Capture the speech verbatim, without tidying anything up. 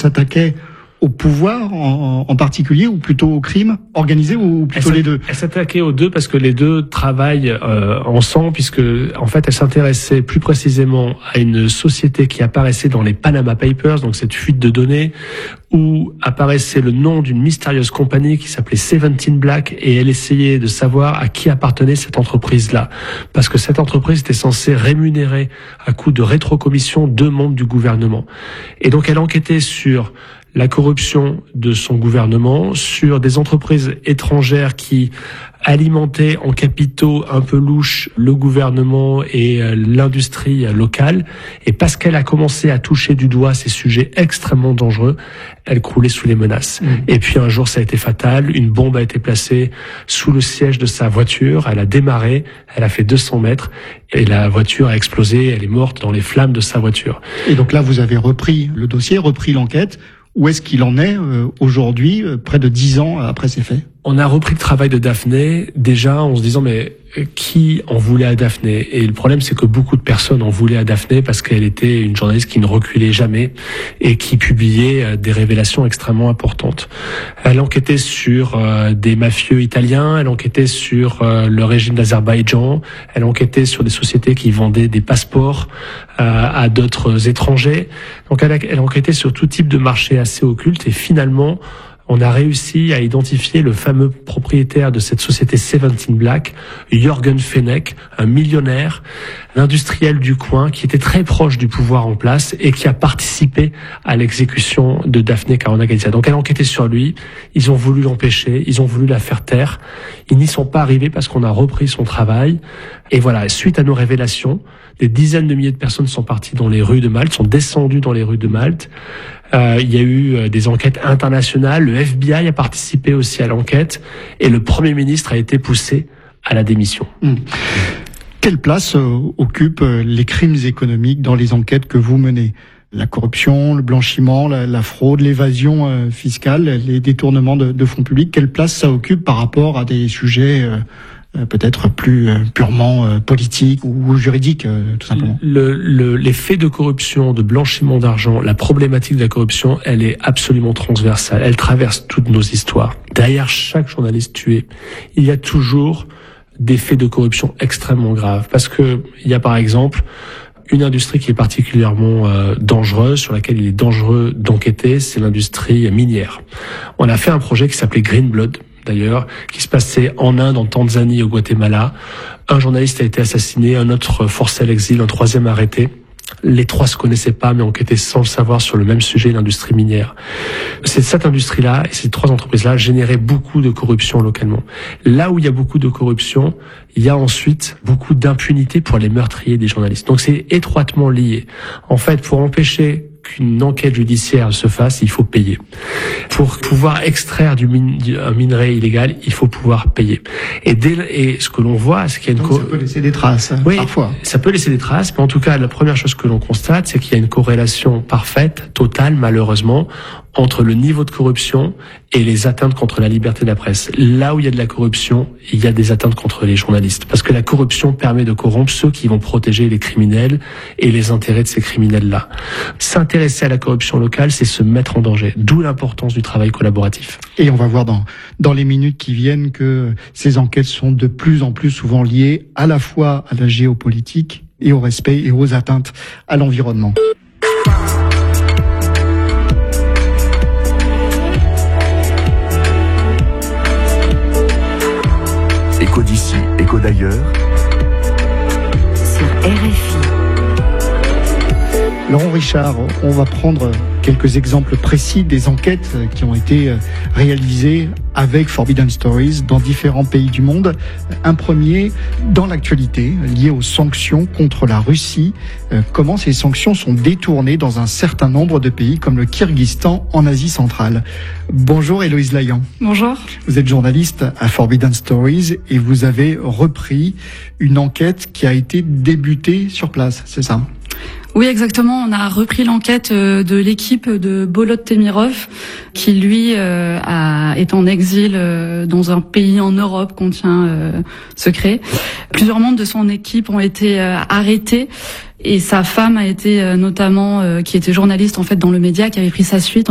s'attaquait au pouvoir en, en particulier, ou plutôt au crime organisé, ou plutôt elle les deux? Elle s'attaquait aux deux parce que les deux travaillent euh, ensemble, puisque en fait elle s'intéressait plus précisément à une société qui apparaissait dans les Panama Papers, donc cette fuite de données, où apparaissait le nom d'une mystérieuse compagnie qui s'appelait Seventeen Black, et elle essayait de savoir à qui appartenait cette entreprise-là, parce que cette entreprise était censée rémunérer à coup de rétrocommission deux membres du gouvernement. Et donc elle enquêtait sur la corruption de son gouvernement, sur des entreprises étrangères qui alimentaient en capitaux un peu louches le gouvernement et l'industrie locale. Et parce qu'elle a commencé à toucher du doigt ces sujets extrêmement dangereux, elle croulait sous les menaces. Mmh. Et puis un jour, ça a été fatal. Une bombe a été placée sous le siège de sa voiture. Elle a démarré, elle a fait deux cents mètres et la voiture a explosé. Elle est morte dans les flammes de sa voiture. Et donc là, vous avez repris le dossier, repris l'enquête. Où est-ce qu'il en est euh, aujourd'hui, euh, près de dix ans après ces faits? On a repris le travail de Daphné, déjà en se disant mais qui en voulait à Daphné? Et le problème c'est que beaucoup de personnes en voulaient à Daphné parce qu'elle était une journaliste qui ne reculait jamais et qui publiait des révélations extrêmement importantes. Elle enquêtait sur euh, des mafieux italiens, elle enquêtait sur euh, le régime d'Azerbaïdjan, elle enquêtait sur des sociétés qui vendaient des passeports euh, à d'autres étrangers. Donc elle, a, elle enquêtait sur tout type de marché assez occulte, et finalement on a réussi à identifier le fameux propriétaire de cette société Seventeen Black, Jürgen Fenech, un millionnaire, l'industriel du coin qui était très proche du pouvoir en place et qui a participé à l'exécution de Daphne Caruana Galizia. Donc elle a enquêté sur lui, ils ont voulu l'empêcher, ils ont voulu la faire taire. Ils n'y sont pas arrivés parce qu'on a repris son travail. Et voilà, suite à nos révélations, des dizaines de milliers de personnes sont parties dans les rues de Malte, sont descendues dans les rues de Malte. Euh, il y a eu des enquêtes internationales, le F B I a participé aussi à l'enquête, et le Premier ministre a été poussé à la démission. Mmh. Quelle place euh, occupent euh, les crimes économiques dans les enquêtes que vous menez? La corruption, le blanchiment, la, la fraude, l'évasion euh, fiscale, les détournements de, de fonds publics, quelle place ça occupe par rapport à des sujets euh, euh, peut-être plus euh, purement euh, politiques ou juridiques, euh, tout simplement? Le, le, les faits de corruption, de blanchiment d'argent, la problématique de la corruption, elle est absolument transversale. Elle traverse toutes nos histoires. Derrière chaque journaliste tué, il y a toujours des faits de corruption extrêmement graves. Parce que il y a par exemple une industrie qui est particulièrement euh, dangereuse, sur laquelle il est dangereux d'enquêter, c'est l'industrie minière. On a fait un projet qui s'appelait Green Blood, d'ailleurs, qui se passait en Inde, en Tanzanie et au Guatemala. Un journaliste a été assassiné, un autre forcé à l'exil, un troisième arrêté. Les trois se connaissaient pas, mais enquêtaient sans le savoir sur le même sujet, l'industrie minière. C'est cette industrie-là et ces trois entreprises-là généraient beaucoup de corruption localement. Là où il y a beaucoup de corruption, il y a ensuite beaucoup d'impunité pour les meurtriers des journalistes. Donc c'est étroitement lié. En fait, pour empêcher qu'une enquête judiciaire se fasse, il faut payer. Pour pouvoir extraire du, min, du un minerai illégal, il faut pouvoir payer. Et, dès, et ce que l'on voit, c'est qu'il y a une... Donc co- ça peut laisser des traces, oui, parfois. Ça peut laisser des traces, mais en tout cas, la première chose que l'on constate, c'est qu'il y a une corrélation parfaite, totale, malheureusement, entre le niveau de corruption et les atteintes contre la liberté de la presse. Là où il y a de la corruption, il y a des atteintes contre les journalistes. Parce que la corruption permet de corrompre ceux qui vont protéger les criminels et les intérêts de ces criminels-là. S'intéresser à la corruption locale, c'est se mettre en danger. D'où l'importance du travail collaboratif. Et on va voir dans, dans les minutes qui viennent que ces enquêtes sont de plus en plus souvent liées à la fois à la géopolitique et au respect et aux atteintes à l'environnement. Écho d'ici, écho d'ailleurs. Sur R F I. Laurent Richard, on va prendre quelques exemples précis des enquêtes qui ont été réalisées avec Forbidden Stories dans différents pays du monde. Un premier, dans l'actualité, lié aux sanctions contre la Russie. Comment ces sanctions sont détournées dans un certain nombre de pays comme le Kyrgyzstan en Asie centrale. Bonjour Héloïse Layan. Bonjour. Vous êtes journaliste à Forbidden Stories et vous avez repris une enquête qui a été débutée sur place, c'est ça ? Oui, exactement. On a repris l'enquête de l'équipe de Bolot Temirov, qui lui euh, a, est en exil euh, dans un pays en Europe qu'on tient euh, secret. Plusieurs membres de son équipe ont été euh, arrêtés. Et sa femme a été euh, notamment, euh, qui était journaliste en fait dans le média, qui avait pris sa suite.